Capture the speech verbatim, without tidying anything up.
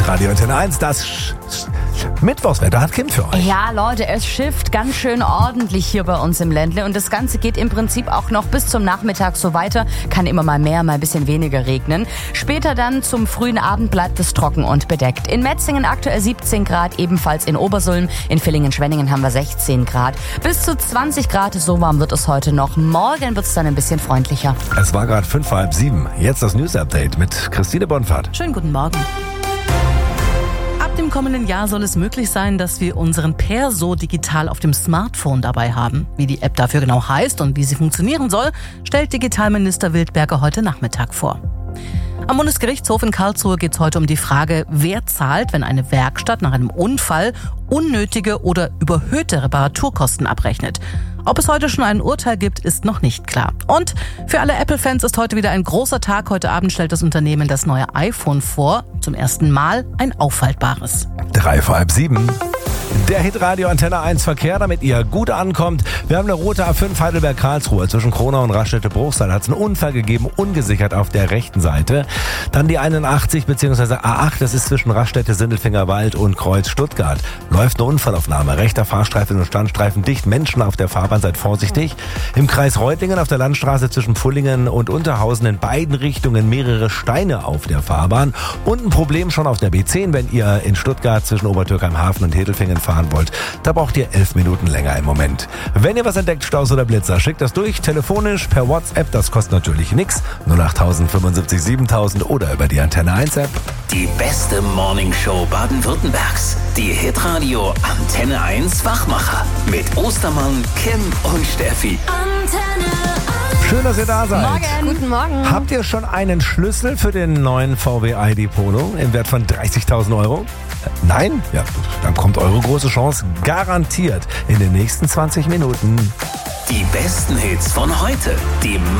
Radio Antenne eins, das Sch- Sch- Mittwochswetter hat Kim für euch. Ja, Leute, es schifft ganz schön ordentlich hier bei uns im Ländle und das Ganze geht im Prinzip auch noch bis zum Nachmittag so weiter. Kann immer mal mehr, mal ein bisschen weniger regnen. Später dann zum frühen Abend bleibt es trocken und bedeckt. In Metzingen aktuell siebzehn Grad, ebenfalls in Obersulm. In Villingen-Schwenningen haben wir sechzehn Grad. Bis zu zwanzig Grad, so warm wird es heute noch. Morgen wird es dann ein bisschen freundlicher. Es war gerade fünf vor halb sieben. Jetzt das News-Update mit Christine Bonfahrt. Schönen guten Morgen. Ab dem kommenden Jahr soll es möglich sein, dass wir unseren Perso digital auf dem Smartphone dabei haben. Wie die App dafür genau heißt und wie sie funktionieren soll, stellt Digitalminister Wildberger heute Nachmittag vor. Am Bundesgerichtshof in Karlsruhe geht es heute um die Frage, wer zahlt, wenn eine Werkstatt nach einem Unfall unnötige oder überhöhte Reparaturkosten abrechnet. Ob es heute schon ein Urteil gibt, ist noch nicht klar. Und für alle Apple-Fans ist heute wieder ein großer Tag. Heute Abend stellt das Unternehmen das neue iPhone vor. Zum ersten Mal ein auffaltbares. Drei vor halb sieben. Der Hitradio Antenne eins Verkehr, damit ihr gut ankommt. Wir haben eine rote A fünf Heidelberg-Karlsruhe. Zwischen Kronau und Raststätte-Bruchsal hat es einen Unfall gegeben, ungesichert auf der rechten Seite. Dann die einundachtzig bzw. A acht, das ist zwischen Raststätte Sindelfingerwald und Kreuz Stuttgart. Läuft eine Unfallaufnahme. Rechter Fahrstreifen und Standstreifen dicht. Menschen auf der Fahrbahn, seid vorsichtig. Im Kreis Reutlingen auf der Landstraße zwischen Pfullingen und Unterhausen in beiden Richtungen mehrere Steine auf der Fahrbahn. Und ein Problem schon auf der B zehn, wenn ihr in Stuttgart zwischen Obertürkheimhafen und Hedelfingen fahren wollt. Da braucht ihr elf Minuten länger im Moment. Wenn ihr was entdeckt, Staus oder Blitzer, schickt das durch, telefonisch, per WhatsApp, das kostet natürlich nichts. null acht fünfundsiebzig siebentausend oder über die Antenne eins App. Die beste Morningshow Baden-Württembergs. Die Hitradio Antenne eins Wachmacher. Mit Ostermann, Kim und Steffi. Schön, dass ihr da seid. Morgen. Guten Morgen. Habt ihr schon einen Schlüssel für den neuen V W I D Polo im Wert von dreißigtausend Euro? Äh, Nein? Ja, gut, dann kommt eure große Chance garantiert in den nächsten zwanzig Minuten. Die besten Hits von heute. Die